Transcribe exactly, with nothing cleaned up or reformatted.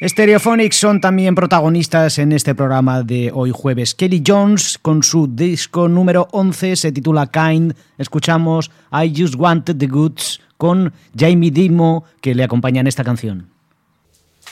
Stereophonics son también protagonistas en este programa de hoy jueves. Kelly Jones con su disco número once se titula Kind. Escuchamos I Just Wanted the Goods con Jamie Dimo, que le acompaña en esta canción.